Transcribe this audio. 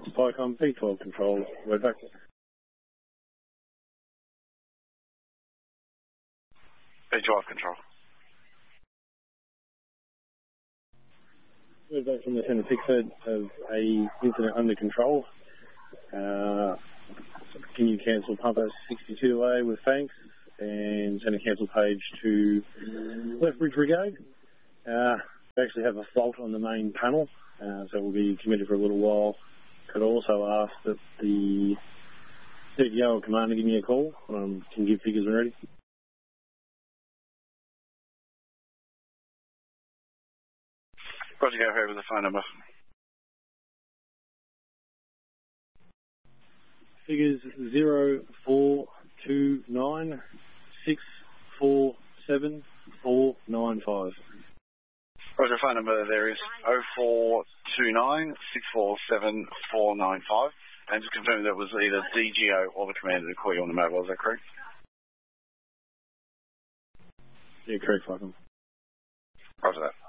Spycom P12 control, word back. P12 control. Word back from the Centre Pickford of a incident under control. Can you cancel Pumper 62A with thanks and send a cancel page to Lethbridge Brigade? We actually have a fault on the main panel, so we'll be committed for a little while. Could also ask that the CTO or commander give me a call. Can give figures when ready. Roger, go ahead with the phone number. Figures 0429 647 495. Roger, phone number there is 0429 647 495. And just confirm that was either DGO or the commander to call you on the mobile, is that correct? Yeah, correct, Falcon. Roger that.